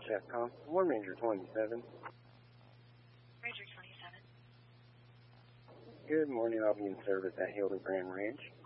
Chef Constable, Ranger 27. Ranger 27. Good morning. I'll be in service at Hildebrand Ranch.